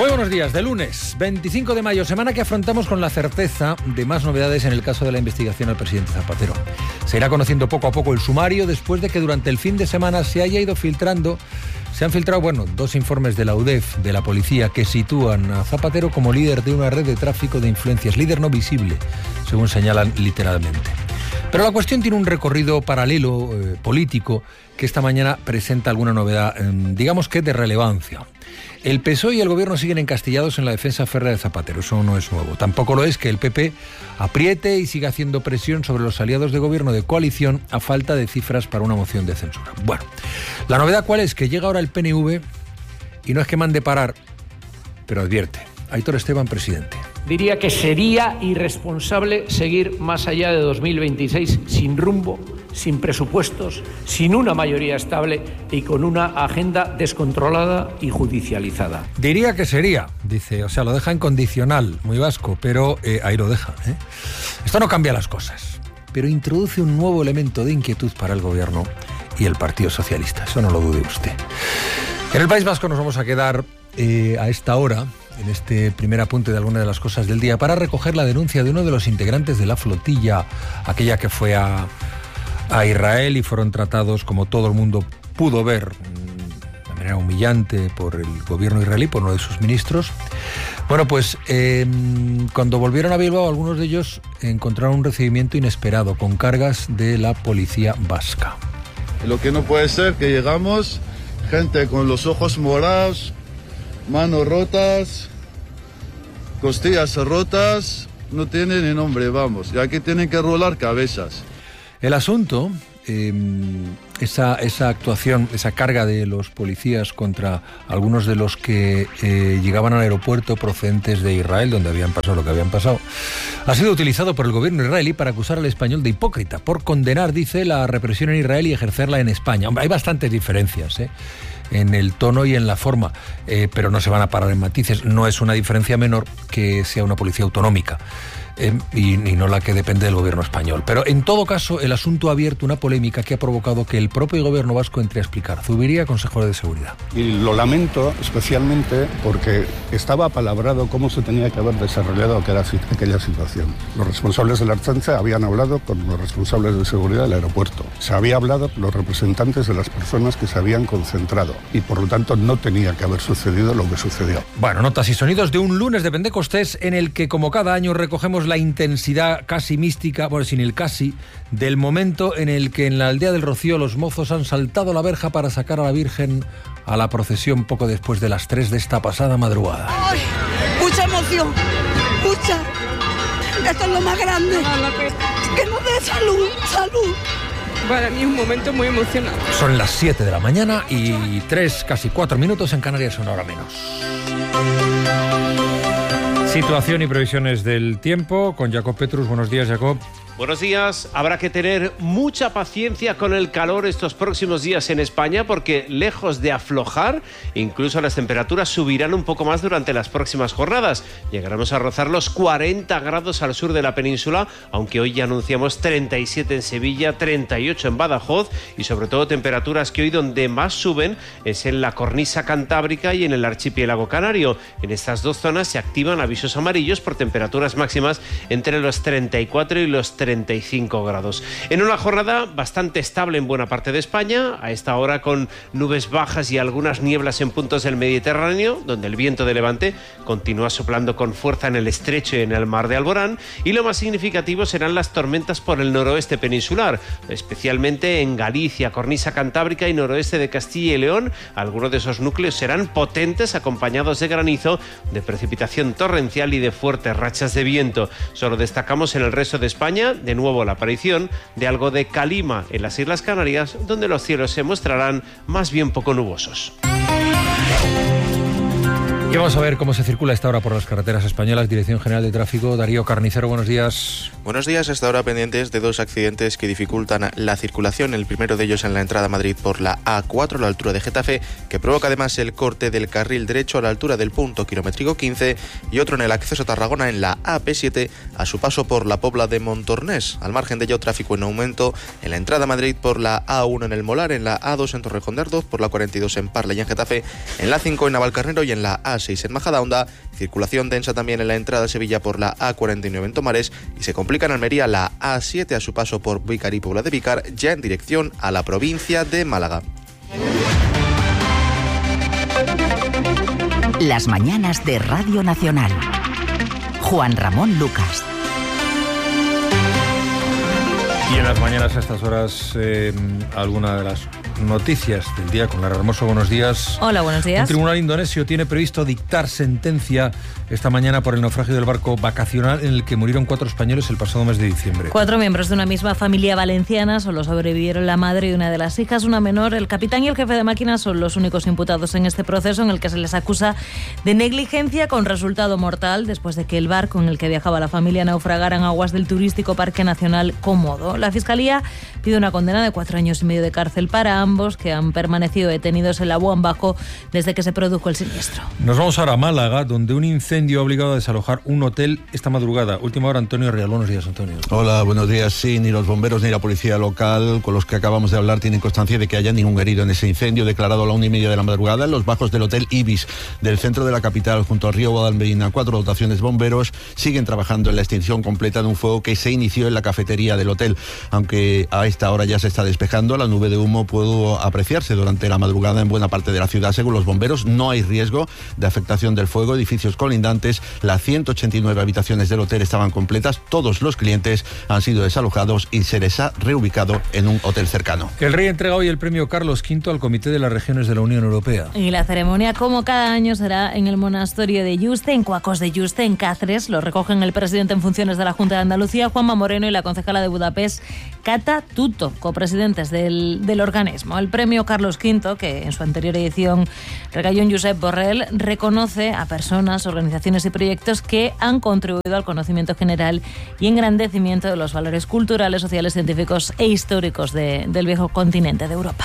Muy buenos días, de lunes 25 de mayo, semana que afrontamos con la certeza de más novedades en el caso de la investigación al presidente Zapatero. Se irá conociendo poco a poco el sumario después de que durante el fin de semana se han filtrado, dos informes de la UDEF, de la policía, que sitúan a Zapatero como líder de una red de tráfico de influencias, líder no visible, según señalan literalmente. Pero la cuestión tiene un recorrido paralelo político que esta mañana presenta alguna novedad, digamos que de relevancia. El PSOE y el Gobierno siguen encastillados en la defensa férrea de Zapatero, eso no es nuevo. Tampoco lo es que el PP apriete y siga haciendo presión sobre los aliados de Gobierno de coalición a falta de cifras para una moción de censura. Bueno, la novedad ¿cuál es? Que llega ahora el PNV y no es que mande parar, pero advierte. Aitor Esteban, presidente. Diría que sería irresponsable seguir más allá de 2026 sin rumbo, sin presupuestos, sin una mayoría estable y con una agenda descontrolada y judicializada. Diría que sería, dice, o sea, lo deja en condicional, muy vasco, pero ahí lo deja. Esto no cambia las cosas, pero introduce un nuevo elemento de inquietud para el Gobierno y el Partido Socialista, eso no lo dude usted. En el País Vasco nos vamos a quedar a esta hora, en este primer apunte de alguna de las cosas del día, para recoger la denuncia de uno de los integrantes de la flotilla, aquella que fue a Israel y fueron tratados, como todo el mundo pudo ver, de manera humillante por el gobierno israelí, por uno de sus ministros. Bueno, pues cuando volvieron a Bilbao, algunos de ellos encontraron un recibimiento inesperado, con cargas de la policía vasca. Lo que no puede ser que llegamos, gente con los ojos morados, manos rotas, costillas rotas, no tiene ni nombre, vamos. Y aquí tienen que rolar cabezas. El asunto, esa actuación, esa carga de los policías contra algunos de los que llegaban al aeropuerto procedentes de Israel, donde habían pasado lo que habían pasado, ha sido utilizado por el gobierno israelí para acusar al español de hipócrita, por condenar, dice, la represión en Israel y ejercerla en España. Hombre, hay bastantes diferencias, en el tono y en la forma, pero no se van a parar en matices. No es una diferencia menor que sea una policía autonómica y no la que depende del gobierno español. Pero en todo caso, el asunto ha abierto una polémica que ha provocado que el propio gobierno vasco entre a explicar. Zubiría, consejero de seguridad. Y lo lamento especialmente porque estaba apalabrado cómo se tenía que haber desarrollado aquella situación. Los responsables de la Ertzaintza habían hablado con los responsables de seguridad del aeropuerto. Se había hablado con los representantes de las personas que se habían concentrado y por lo tanto no tenía que haber sucedido lo que sucedió. Bueno, notas y sonidos de un lunes de Pentecostés en el que, como cada año, recogemos la intensidad casi mística, bueno, sin el casi, del momento en el que en la aldea del Rocío los mozos han saltado la verja para sacar a la Virgen a la procesión poco después de las 3 de esta pasada madrugada. ¡Ay! Mucha emoción, mucha. Esto es lo más grande. Que nos dé salud, salud. Para mí un momento muy emocionante. Son las 7 de la mañana y 3, casi 4 minutos en Canarias, una hora menos. Situación y previsiones del tiempo con Jacob Petrus. Buenos días, Jacob. Buenos días. Habrá que tener mucha paciencia con el calor estos próximos días en España porque, lejos de aflojar, incluso las temperaturas subirán un poco más durante las próximas jornadas. Llegaremos a rozar los 40 grados al sur de la península, aunque hoy ya anunciamos 37 en Sevilla, 38 en Badajoz y sobre todo temperaturas que hoy donde más suben es en la cornisa cantábrica y en el archipiélago canario. En estas dos zonas se activan avisos amarillos por temperaturas máximas entre los 34 y los 35 grados. En una jornada bastante estable en buena parte de España, a esta hora con nubes bajas y algunas nieblas en puntos del Mediterráneo, donde el viento de levante continúa soplando con fuerza en el estrecho y en el mar de Alborán, y lo más significativo serán las tormentas por el noroeste peninsular, especialmente en Galicia, cornisa cantábrica y noroeste de Castilla y León. Algunos de esos núcleos serán potentes, acompañados de granizo, de precipitación torrencial y de fuertes rachas de viento. Solo destacamos en el resto de España de nuevo la aparición de algo de calima en las Islas Canarias, donde los cielos se mostrarán más bien poco nubosos. Y vamos a ver cómo se circula a esta hora por las carreteras españolas. Dirección General de Tráfico, Darío Carnicero, buenos días. Buenos días, hasta ahora pendientes de dos accidentes que dificultan la circulación. El primero de ellos en la entrada a Madrid por la A4 a la altura de Getafe, que provoca además el corte del carril derecho a la altura del punto kilométrico 15, y otro en el acceso a Tarragona en la AP7 a su paso por la Pobla de Montornés. Al margen de ello, tráfico en aumento en la entrada a Madrid por la A1 en el Molar, en la A2 en Torrejón de Ardoz, por la 42 en Parla y en Getafe, en la A5 en Navalcarnero y en la A6 A6 en Majadahonda, circulación densa también en la entrada a Sevilla por la A49 en Tomares y se complica en Almería la A7 a su paso por Vícar y Puebla de Vícar, ya en dirección a la provincia de Málaga. Las mañanas de Radio Nacional. Juan Ramón Lucas. Y en las mañanas a estas horas, alguna de las noticias del día con Lara Hermoso. Buenos días. Hola, buenos días. Un tribunal indonesio tiene previsto dictar sentencia esta mañana por el naufragio del barco vacacional en el que murieron 4 españoles el pasado mes de diciembre. 4 miembros de una misma familia valenciana, solo sobrevivieron la madre y una de las hijas, una menor. El capitán y el jefe de máquinas son los únicos imputados en este proceso en el que se les acusa de negligencia con resultado mortal después de que el barco en el que viajaba la familia naufragara en aguas del turístico Parque Nacional Komodo. La Fiscalía pide una condena de 4 años y medio de cárcel para ambos, que han permanecido detenidos en la Labuan Bajo desde que se produjo el siniestro. Nos vamos ahora a Málaga, donde un incendio ha obligado a desalojar un hotel esta madrugada. Última hora, Antonio Real. Buenos días, Antonio. Hola, buenos días. Sí, ni los bomberos ni la policía local con los que acabamos de hablar tienen constancia de que haya ningún herido en ese incendio declarado a la 1:30 de la madrugada en los bajos del Hotel Ibis del centro de la capital, junto al río Guadalmedina. 4 dotaciones bomberos siguen trabajando en la extinción completa de un fuego que se inició en la cafetería del hotel. Aunque a esta hora ya se está despejando, la nube de humo pudo apreciarse durante la madrugada en buena parte de la ciudad. Según los bomberos, no hay riesgo de afectación del fuego. Edificios colindantes, las 189 habitaciones del hotel estaban completas. Todos los clientes han sido desalojados y se les ha reubicado en un hotel cercano. El rey entrega hoy el premio Carlos V al Comité de las Regiones de la Unión Europea. Y la ceremonia, como cada año, será en el monasterio de Yuste, en Cuacos de Yuste, en Cáceres. Lo recogen el presidente en funciones de la Junta de Andalucía, Juanma Moreno, y la concejala de Budapest, Cata Tuto, copresidentes del organismo. El premio Carlos V, que en su anterior edición recayó en Josep Borrell, reconoce a personas, organizaciones y proyectos que han contribuido al conocimiento general y engrandecimiento de los valores culturales, sociales, científicos e históricos del viejo continente de Europa.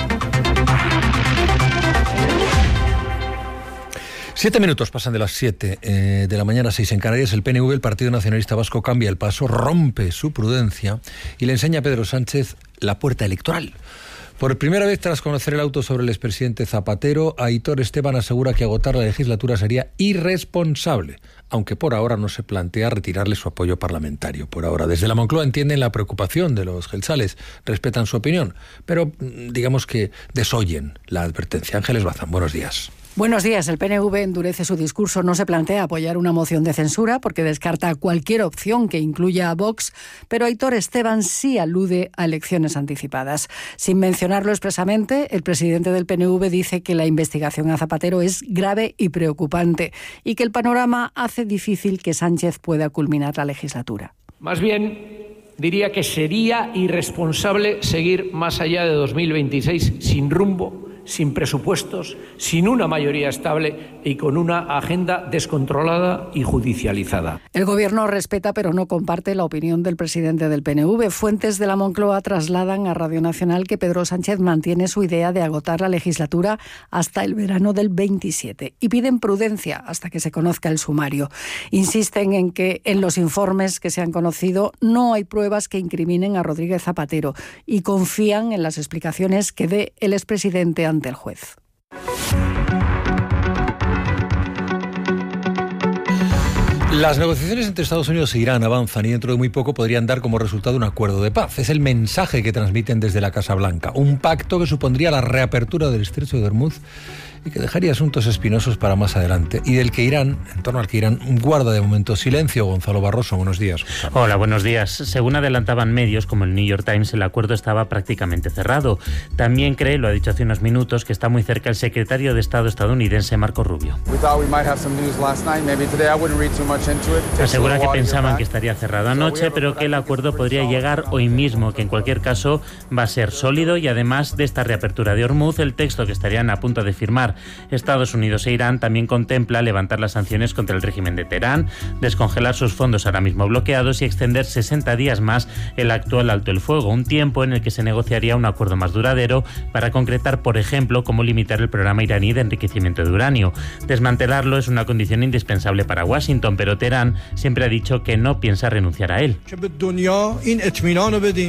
7 minutos pasan de las 7 de la mañana, 6 en Canarias. El PNV, el Partido Nacionalista Vasco, cambia el paso, rompe su prudencia y le enseña a Pedro Sánchez la puerta electoral. Por primera vez tras conocer el auto sobre el expresidente Zapatero, Aitor Esteban asegura que agotar la legislatura sería irresponsable, aunque por ahora no se plantea retirarle su apoyo parlamentario. Por ahora, desde la Moncloa entienden la preocupación de los geltzales, respetan su opinión, pero digamos que desoyen la advertencia. Ángeles Bazán, buenos días. Buenos días. El PNV endurece su discurso. No se plantea apoyar una moción de censura porque descarta cualquier opción que incluya a Vox, pero Aitor Esteban sí alude a elecciones anticipadas. Sin mencionarlo expresamente, el presidente del PNV dice que la investigación a Zapatero es grave y preocupante y que el panorama hace difícil que Sánchez pueda culminar la legislatura. Más bien, diría que sería irresponsable seguir más allá de 2026 sin rumbo, sin presupuestos, sin una mayoría estable y con una agenda descontrolada y judicializada. El Gobierno respeta pero no comparte la opinión del presidente del PNV. Fuentes de la Moncloa trasladan a Radio Nacional que Pedro Sánchez mantiene su idea de agotar la legislatura hasta el verano del 27 y piden prudencia hasta que se conozca el sumario. Insisten en que en los informes que se han conocido no hay pruebas que incriminen a Rodríguez Zapatero y confían en las explicaciones que dé el expresidente ante el juez. Las negociaciones entre Estados Unidos e Irán avanzan y dentro de muy poco podrían dar como resultado un acuerdo de paz. Es el mensaje que transmiten desde la Casa Blanca. Un pacto que supondría la reapertura del Estrecho de Hormuz y que dejaría asuntos espinosos para más adelante y del que Irán, en torno al que Irán guarda de momento silencio. Gonzalo Barroso, buenos días. Gonzalo. Hola, buenos días. Según adelantaban medios como el New York Times, el acuerdo estaba prácticamente cerrado. También cree, lo ha dicho hace unos minutos, que está muy cerca el secretario de Estado estadounidense, Marco Rubio. Asegura que pensaban que estaría cerrado anoche, pero que el acuerdo podría llegar hoy mismo, que en cualquier caso va a ser sólido y además de esta reapertura de Hormuz, el texto que estarían a punto de firmar Estados Unidos e Irán también contempla levantar las sanciones contra el régimen de Teherán, descongelar sus fondos ahora mismo bloqueados y extender 60 días más el actual alto el fuego, un tiempo en el que se negociaría un acuerdo más duradero para concretar, por ejemplo, cómo limitar el programa iraní de enriquecimiento de uranio. Desmantelarlo es una condición indispensable para Washington, pero Teherán siempre ha dicho que no piensa renunciar a él.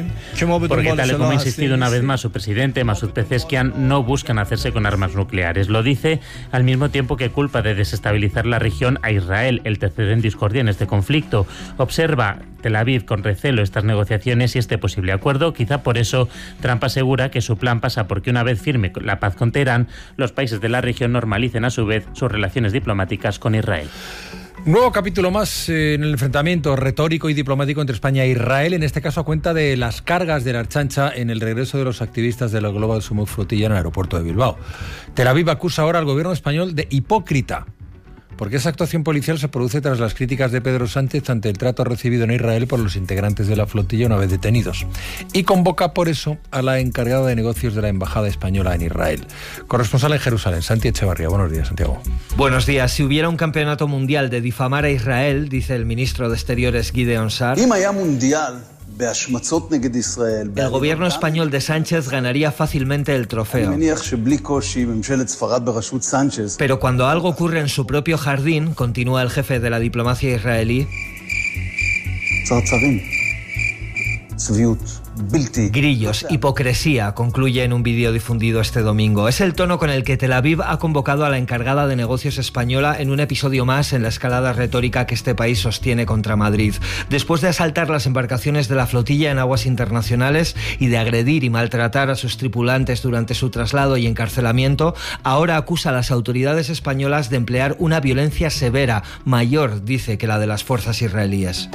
Porque tal y como ha insistido una vez más su presidente, Masoud Pezeshkian, no buscan hacerse con armas nucleares. Lo dice al mismo tiempo que culpa de desestabilizar la región a Israel, el tercero en discordia en este conflicto. Observa Tel Aviv con recelo estas negociaciones y este posible acuerdo. Quizá por eso Trump asegura que su plan pasa porque una vez firme la paz con Teherán, los países de la región normalicen a su vez sus relaciones diplomáticas con Israel. Nuevo capítulo más en el enfrentamiento retórico y diplomático entre España e Israel, en este caso a cuenta de las cargas de la Archancha en el regreso de los activistas de la Global Summit Flotilla en el aeropuerto de Bilbao. Tel Aviv acusa ahora al gobierno español de hipócrita, porque esa actuación policial se produce tras las críticas de Pedro Sánchez ante el trato recibido en Israel por los integrantes de la flotilla una vez detenidos. Y convoca por eso a la encargada de negocios de la Embajada Española en Israel. Corresponsal en Jerusalén, Santi Echevarría. Buenos días, Santiago. Buenos días. Si hubiera un campeonato mundial de difamar a Israel, dice el ministro de Exteriores Gideon Sa'ar, el gobierno español de Sánchez ganaría fácilmente el trofeo. Pero cuando algo ocurre en su propio jardín, continúa el jefe de la diplomacia israelí, grillos, hipocresía, concluye en un vídeo difundido este domingo. Es el tono con el que Tel Aviv ha convocado a la encargada de negocios española en un episodio más en la escalada retórica que este país sostiene contra Madrid. Después de asaltar las embarcaciones de la flotilla en aguas internacionales y de agredir y maltratar a sus tripulantes durante su traslado y encarcelamiento, ahora acusa a las autoridades españolas de emplear una violencia severa, mayor, dice, que la de las fuerzas israelíes.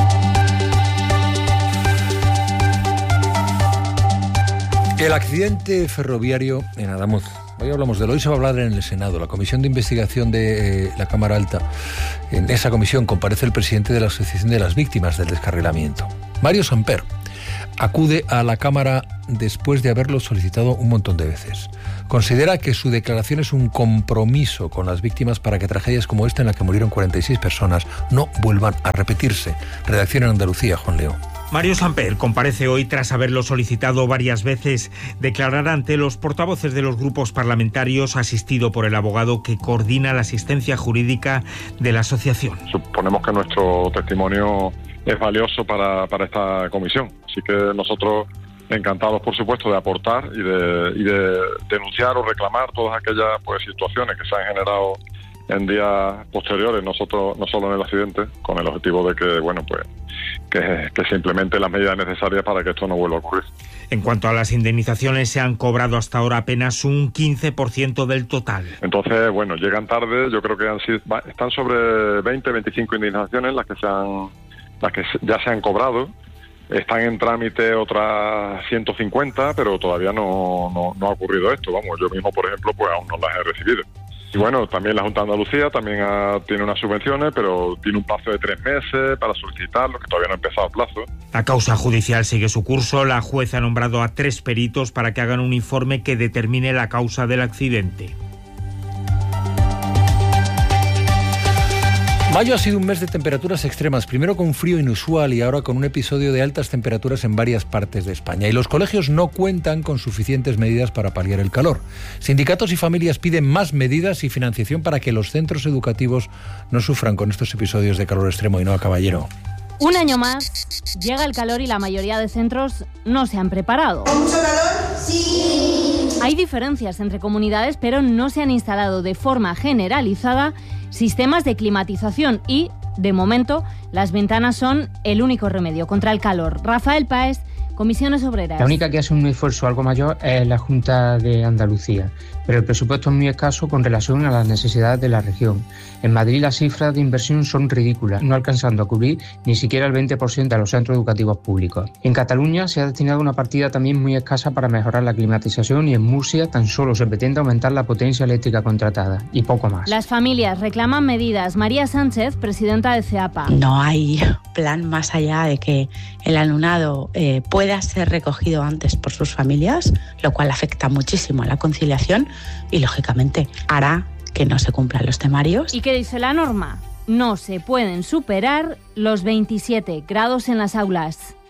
El accidente ferroviario en Adamuz. Hoy hablamos de él. Hoy se va a hablar en el Senado. La Comisión de Investigación de la Cámara Alta. En esa comisión comparece el presidente de la Asociación de las Víctimas del Descarrilamiento. Mario Samper acude a la Cámara después de haberlo solicitado un montón de veces. Considera que su declaración es un compromiso con las víctimas para que tragedias como esta, en la que murieron 46 personas, no vuelvan a repetirse. Redacción en Andalucía, Juan Leo. Mario Samper comparece hoy tras haberlo solicitado varias veces. Declarará ante los portavoces de los grupos parlamentarios, asistido por el abogado que coordina la asistencia jurídica de la asociación. Suponemos que nuestro testimonio es valioso para esta comisión, así que nosotros encantados, por supuesto, de aportar y de denunciar o reclamar todas aquellas situaciones que se han generado en días posteriores, no solo en el accidente, con el objetivo de que se implementen las medidas necesarias para que esto no vuelva a ocurrir. En cuanto a las indemnizaciones, se han cobrado hasta ahora apenas un 15% del total. Entonces, llegan tarde. Yo creo que están sobre 20-25 indemnizaciones las que ya se han cobrado. Están en trámite otras 150, pero todavía no ha ocurrido esto. Yo mismo, por ejemplo, aún no las he recibido. Y también la Junta de Andalucía también tiene unas subvenciones, pero tiene un plazo de 3 meses para solicitarlo, que todavía no ha empezado el plazo. La causa judicial sigue su curso. La jueza ha nombrado a 3 peritos para que hagan un informe que determine la causa del accidente. Mayo ha sido un mes de temperaturas extremas, primero con frío inusual y ahora con un episodio de altas temperaturas en varias partes de España. Y los colegios no cuentan con suficientes medidas para paliar el calor. Sindicatos y familias piden más medidas y financiación para que los centros educativos no sufran con estos episodios de calor extremo. Y no, caballero. Un año más, llega el calor y la mayoría de centros no se han preparado. ¿Con mucho calor? Sí. Hay diferencias entre comunidades, pero no se han instalado de forma generalizada sistemas de climatización y, de momento, las ventanas son el único remedio contra el calor. Rafael Páez, Comisiones Obreras. La única que hace un esfuerzo algo mayor es la Junta de Andalucía, pero el presupuesto es muy escaso con relación a las necesidades de la región. En Madrid las cifras de inversión son ridículas, no alcanzando a cubrir ni siquiera el 20% de los centros educativos públicos. En Cataluña se ha destinado una partida también muy escasa para mejorar la climatización y en Murcia tan solo se pretende aumentar la potencia eléctrica contratada y poco más. Las familias reclaman medidas. María Sánchez, presidenta de CEAPA. No hay plan más allá de que el alumnado pueda ser recogido antes por sus familias, lo cual afecta muchísimo a la conciliación y, lógicamente, hará que no se cumplan los temarios. ¿Y qué dice la norma? No se pueden superar los 27 grados en las aulas.